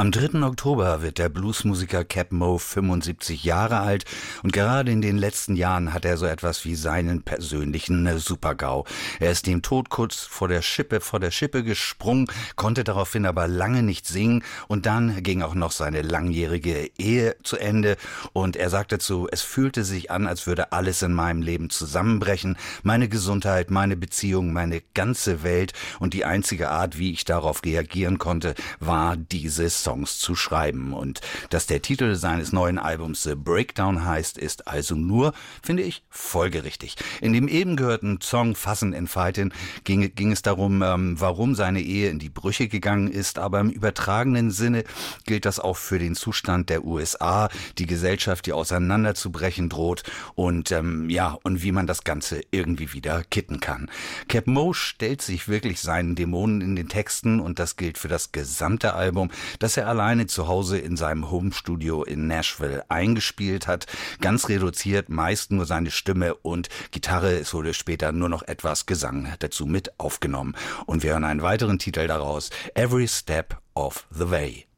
Am 3. Oktober wird der Bluesmusiker Cap Moe 75 Jahre alt und gerade in den letzten Jahren hat er so etwas wie seinen persönlichen Super-GAU. Er ist dem Tod kurz vor der Schippe gesprungen, konnte daraufhin aber lange nicht singen und dann ging auch noch seine langjährige Ehe zu Ende und er sagt dazu, es fühlte sich an, als würde alles in meinem Leben zusammenbrechen, meine Gesundheit, meine Beziehung, meine ganze Welt und die einzige Art, wie ich darauf reagieren konnte, war diese Songs zu schreiben. Und dass der Titel seines neuen Albums The Breakdown heißt, ist also nur, finde ich, folgerichtig. In dem eben gehörten Song Fussin' and Fightin' ging es darum, warum seine Ehe in die Brüche gegangen ist, aber im übertragenen Sinne gilt das auch für den Zustand der USA, die Gesellschaft, die auseinanderzubrechen droht und und wie man das Ganze irgendwie wieder kitten kann. Cap Moe stellt sich wirklich seinen Dämonen in den Texten und das gilt für das gesamte Album, das er alleine zu Hause in seinem Homestudio in Nashville eingespielt hat. Ganz reduziert, meist nur seine Stimme und Gitarre. Es wurde später nur noch etwas Gesang dazu mit aufgenommen. Und wir hören einen weiteren Titel daraus, Every Step of the Way.